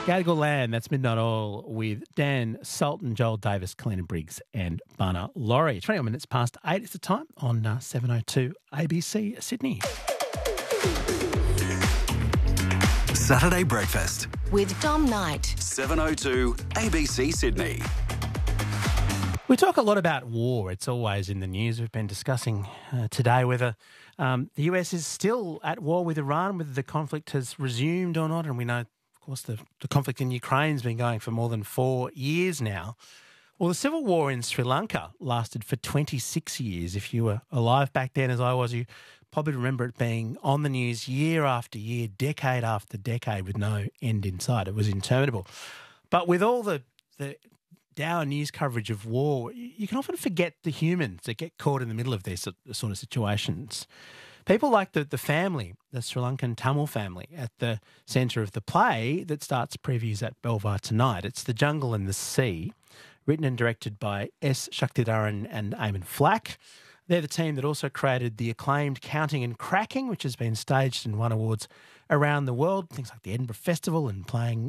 Gadigal Land, that's Midnight Oil with Dan Sultan, Joel Davis, Kalina Briggs and Bana Laurie. 21 minutes past 8 is the time on 7:02 ABC Sydney. Saturday Breakfast with Dom Knight. 7:02 ABC Sydney. We talk a lot about war. It's always in the news. We've been discussing today whether the US is still at war with Iran, whether the conflict has resumed or not. And we know, of course, the conflict in Ukraine has been going for more than 4 years now. Well, the civil war in Sri Lanka lasted for 26 years. If you were alive back then, as I was, you probably remember it being on the news year after year, decade after decade, with no end in sight. It was interminable. But with all the dour news coverage of war, you can often forget the humans that get caught in the middle of these sort of situations. People like the family, the Sri Lankan Tamil family, at the centre of the play that starts previews at Belvoir tonight. It's The Jungle and the Sea, written and directed by S. Shaktidaran and Eamon Flack. They're the team that also created the acclaimed Counting and Cracking, which has been staged and won awards around the world, things like the Edinburgh Festival and playing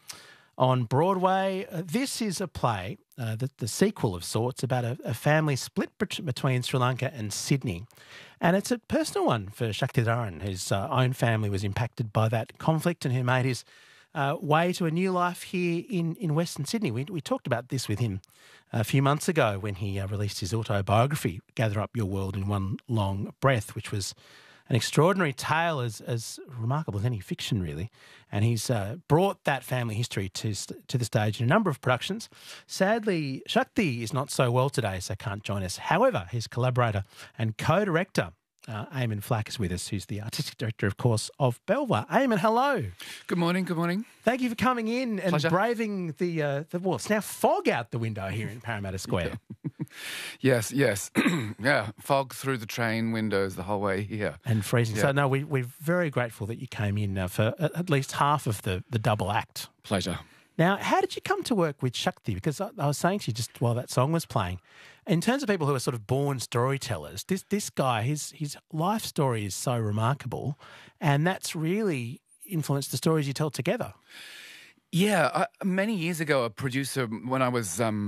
on Broadway. This is a play, the sequel of sorts, about a family split between Sri Lanka and Sydney. And it's a personal one for Shaktidaran, whose own family was impacted by that conflict and who made his way to a new life here in Western Sydney. We talked about this with him a few months ago when he released his autobiography, Gather Up Your World in One Long Breath, which was an extraordinary tale as remarkable as any fiction, really. And he's brought that family history to the stage in a number of productions. Sadly, Shakti is not so well today, so can't join us. However, his collaborator and co-director, Eamon Flack, is with us, who's the artistic director, of course, of Belvoir. Eamon, hello. Good morning, good morning. Thank you for coming in and Pleasure. braving well, it's now fog out the window here in Parramatta Square. Yes. Yeah, fog through the train windows the whole way here. And freezing. Yeah. So, no, we're very grateful that you came in for at least half of the double act. Pleasure. Now, how did you come to work with Shakti? Because I was saying to you just while that song was playing, in terms of people who are sort of born storytellers, this guy, his life story is so remarkable, and that's really influenced the stories you tell together. Yeah, many years ago, a producer, when I was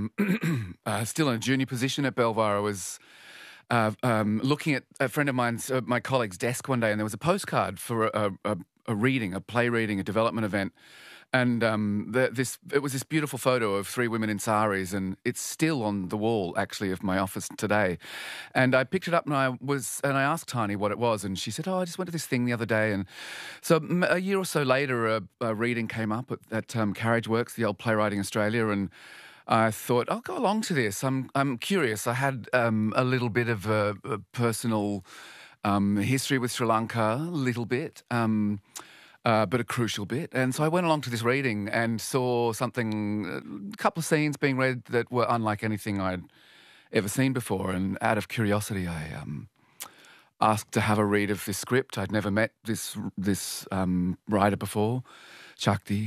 still in a junior position at Belvoir, I was looking at a friend of mine's, my colleague's desk one day, and there was a postcard for a reading, a play reading, a development event. And it was this beautiful photo of three women in saris, and it's still on the wall, actually, of my office today. And I picked it up and I asked Tani what it was, and she said, "Oh, I just went to this thing the other day." And so a year or so later, a reading came up at Carriage Works, the old Playwriting Australia, and I thought, I'll go along to this. I'm curious. I had a little bit of a personal history with Sri Lanka, a little bit. But a crucial bit. And so I went along to this reading and saw something, a couple of scenes being read that were unlike anything I'd ever seen before. And out of curiosity, I asked to have a read of this script. I'd never met this writer before, Shakti.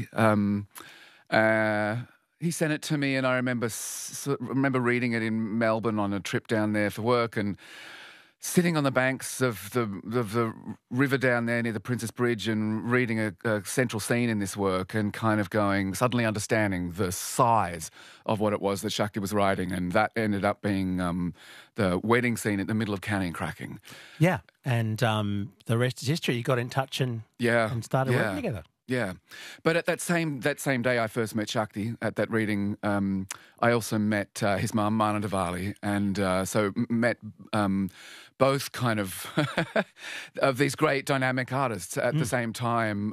He sent it to me, and I remember reading it in Melbourne on a trip down there for work, and sitting on the banks of the river down there near the Princess Bridge and reading a central scene in this work and kind of suddenly understanding the size of what it was that Shakti was writing, and that ended up being the wedding scene at the middle of Counting and Cracking. Yeah, and the rest is history. You got in touch and started working together. Yeah, but at that same day I first met Shakti at that reading. I also met his mum, Mana Diwali, and so met both kind of of these great dynamic artists at the same time,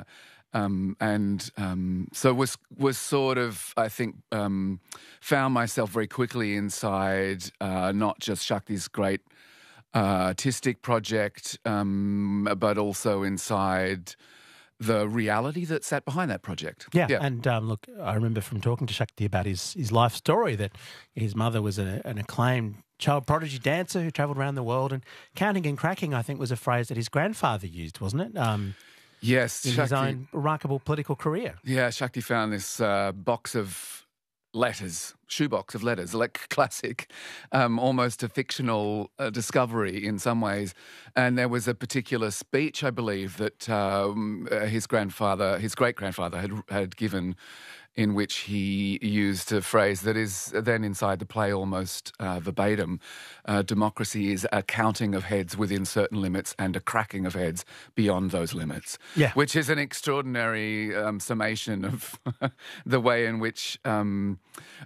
so was sort of, I think, found myself very quickly inside not just Shakti's great artistic project, but also inside the reality that sat behind that project. Yeah. And look, I remember from talking to Shakti about his life story that his mother was an acclaimed child prodigy dancer who travelled around the world, and Counting and Cracking, I think, was a phrase that his grandfather used, wasn't it? Yes. In his own remarkable political career. Yeah, Shakti found this box of letters shoebox of letters, like classic, almost a fictional discovery in some ways. And there was a particular speech, I believe, that his great-grandfather had given, in which he used a phrase that is then inside the play almost verbatim. Democracy is a counting of heads within certain limits and a cracking of heads beyond those limits. Yeah. Which is an extraordinary summation of the way in which, so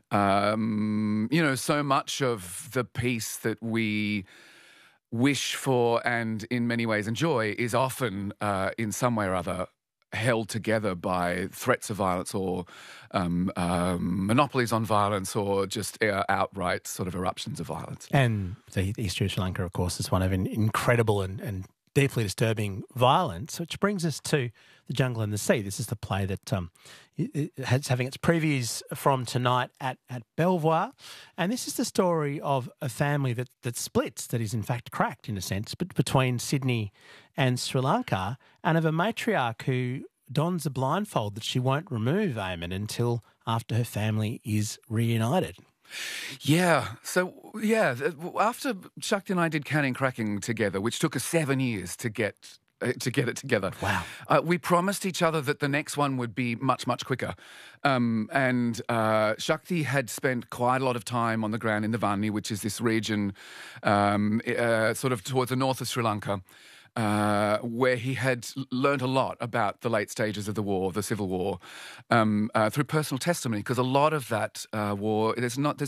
much of the peace that we wish for and in many ways enjoy is often in some way or other held together by threats of violence or monopolies on violence or just outright sort of eruptions of violence. And the history of Sri Lanka, of course, is one of an incredible and deeply disturbing violence, which brings us to The Jungle and the Sea. This is the play that it's having its previews from tonight at Belvoir. And this is the story of a family that splits, that is in fact cracked in a sense, but between Sydney and Sri Lanka, and of a matriarch who dons a blindfold that she won't remove, Eamon, until after her family is reunited. Yeah. So, after Shakti and I did Canning Cracking together, which took us 7 years to get it together. Wow. We promised each other that the next one would be much, much quicker. And Shakti had spent quite a lot of time on the ground in the Vanni, which is this region sort of towards the north of Sri Lanka, where he had learnt a lot about the late stages of the war, the civil war, through personal testimony. Because a lot of that war, there's not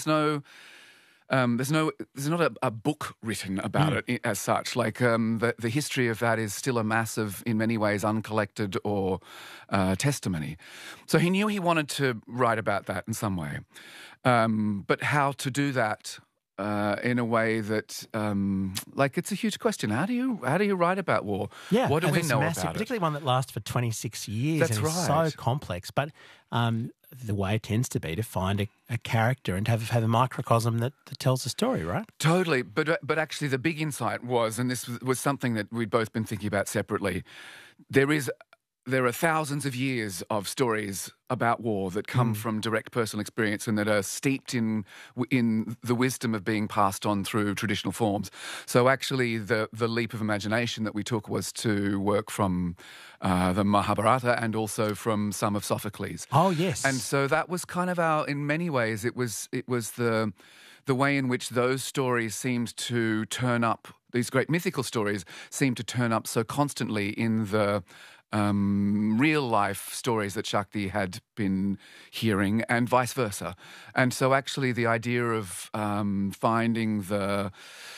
a book written about it as such. Like the history of that is still a massive, in many ways, uncollected or testimony. So he knew he wanted to write about that in some way, but how to do that in a way that, it's a huge question. How do you write about war? Yeah, what do we know massive, about it? Particularly one that lasts for 26 years. That's and is right. so complex. But the way tends to be to find a character and have a microcosm that tells the story, right? Totally. But actually the big insight was, and this was something that we'd both been thinking about separately, there are thousands of years of stories about war that come from direct personal experience and that are steeped in the wisdom of being passed on through traditional forms. So actually the leap of imagination that we took was to work from the Mahabharata and also from some of Sophocles. Oh, yes. And so that was kind of in many ways, it was the way in which those stories seemed to turn up, these great mythical stories seemed to turn up so constantly in the real life stories that Shakti had been hearing and vice versa. And so actually the idea of finding the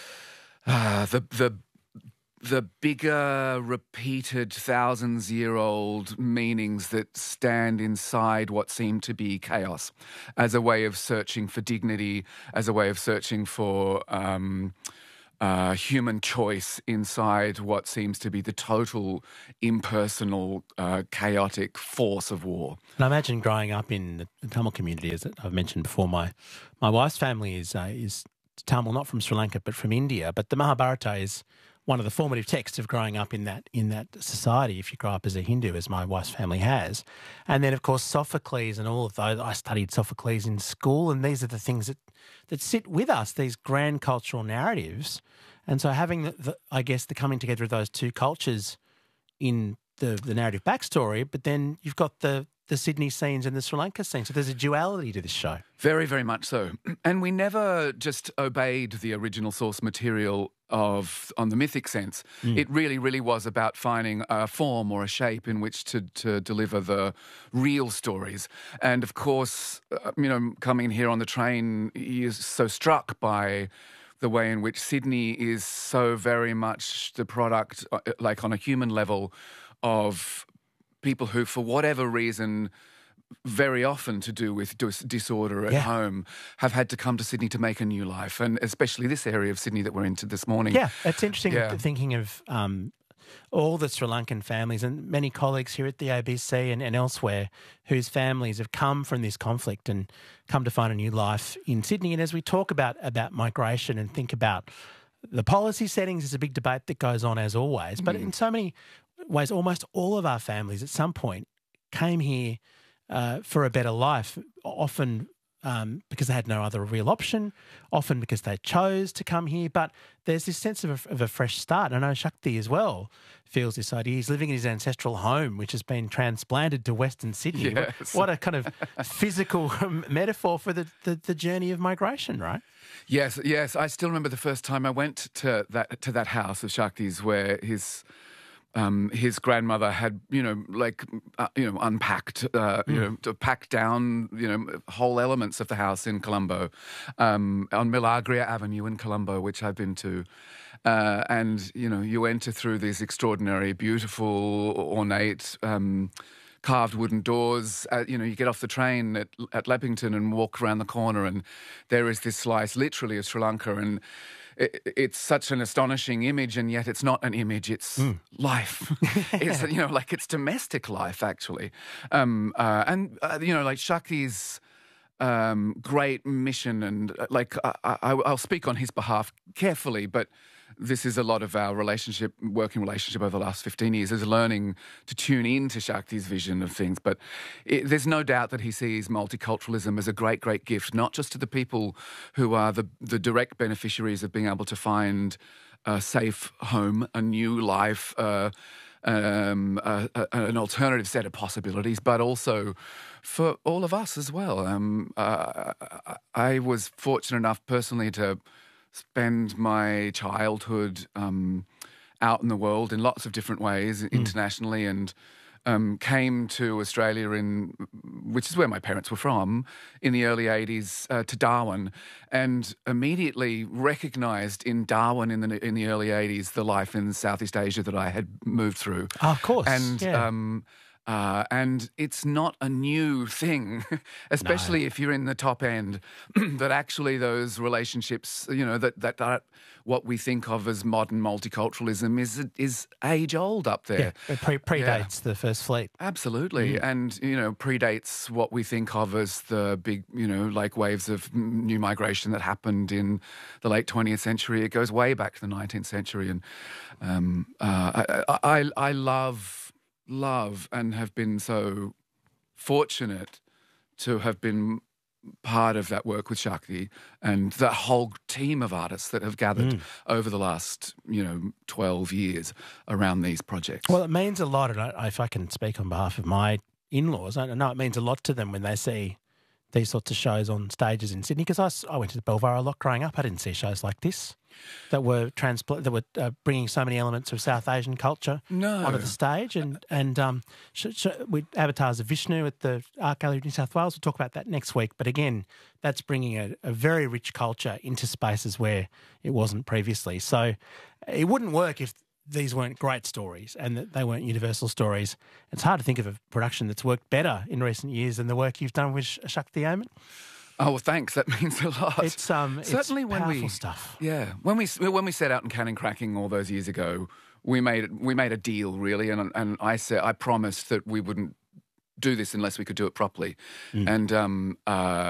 bigger, repeated, thousands-year-old meanings that stand inside what seem to be chaos as a way of searching for dignity, as a way of searching for human choice inside what seems to be the total impersonal, chaotic force of war. And I imagine growing up in the Tamil community, as I've mentioned before, my wife's family is Tamil, not from Sri Lanka, but from India. But the Mahabharata is one of the formative texts of growing up in that society, if you grow up as a Hindu, as my wife's family has. And then, of course, Sophocles and all of those. I studied Sophocles in school, and these are the things that sit with us, these grand cultural narratives. And so having, the coming together of those two cultures in the narrative backstory, but then you've got the Sydney scenes and the Sri Lanka scenes. So there's a duality to this show. Very, very much so. And we never just obeyed the original source material on the mythic sense. It really, really was about finding a form or a shape in which to deliver the real stories. And of course, coming here on the train, you're so struck by the way in which Sydney is so very much the product, like on a human level, of people who, for whatever reason, very often to do with disorder at home, have had to come to Sydney to make a new life, and especially this area of Sydney that we're into this morning. Yeah, it's interesting thinking of all the Sri Lankan families and many colleagues here at the ABC and elsewhere whose families have come from this conflict and come to find a new life in Sydney. And as we talk about migration and think about the policy settings, there's a big debate that goes on as always. But in so many ways, almost all of our families at some point came here for a better life, often because they had no other real option, often because they chose to come here. But there's this sense of a fresh start. And I know Shakti as well feels this idea. He's living in his ancestral home, which has been transplanted to Western Sydney. Yes. What a kind of physical metaphor for the journey of migration, right? Yes. I still remember the first time I went to that house of Shakti's where his grandmother had, unpacked, to pack down, whole elements of the house in Colombo, on Milagria Avenue in Colombo, which I've been to. And you enter through these extraordinary, beautiful, ornate, carved wooden doors. You get off the train at Leppington and walk around the corner, and there is this slice, literally, of Sri Lanka, and it's such an astonishing image, and yet it's not an image, it's life. It's, it's domestic life, actually. Like Shakti's great mission, and I'll speak on his behalf carefully, but this is a lot of our working relationship over the last 15 years, is learning to tune in to Shakti's vision of things. But there's no doubt that he sees multiculturalism as a great, great gift, not just to the people who are the direct beneficiaries of being able to find a safe home, a new life, an alternative set of possibilities, but also for all of us as well. I was fortunate enough personally to spend my childhood out in the world in lots of different ways, internationally, and came to Australia, which is where my parents were from, in the early 80s to Darwin, and immediately recognised in Darwin in the early 80s the life in Southeast Asia that I had moved through. Oh, of course. And and it's not a new thing, especially if you're in the top end, that actually those relationships, that are what we think of as modern multiculturalism is age old up there. Yeah, it predates the First Fleet. Absolutely. And, predates what we think of as the big, waves of new migration that happened in the late 20th century. It goes way back to the 19th century. And I love and have been so fortunate to have been part of that work with Shakti and the whole team of artists that have gathered over the last 12 years around these projects. Well, it means a lot, and if I can speak on behalf of my in-laws, I know it means a lot to them when they see these sorts of shows on stages in Sydney, because I went to the Belvoir a lot growing up. I didn't see shows like this that were bringing so many elements of South Asian culture onto the stage. And with Avatars of Vishnu at the Art Gallery of New South Wales, we'll talk about that next week. But again, that's bringing a very rich culture into spaces where it wasn't previously. So it wouldn't work if these weren't great stories and that they weren't universal stories. It's hard to think of a production that's worked better in recent years than the work you've done with Shakti Aman. Oh, well, thanks. That means a lot. It's certainly powerful stuff. Yeah, when we set out in Cannon Cracking all those years ago, we made a deal really, and I promised that we wouldn't do this unless we could do it properly. And